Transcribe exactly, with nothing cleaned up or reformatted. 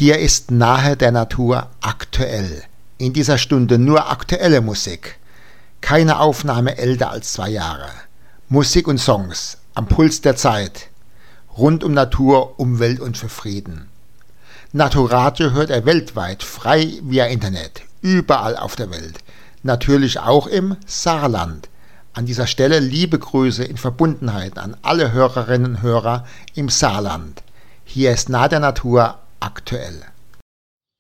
Hier ist nahe der Natur aktuell. In dieser Stunde nur aktuelle Musik. Keine Aufnahme älter als zwei Jahre. Musik und Songs am Puls der Zeit. Rund um Natur, Umwelt und für Frieden. Naturadio hört er weltweit, frei via Internet, überall auf der Welt. Natürlich auch im Saarland. An dieser Stelle liebe Grüße in Verbundenheit an alle Hörerinnen und Hörer im Saarland. Hier ist nah der Natur aktuell.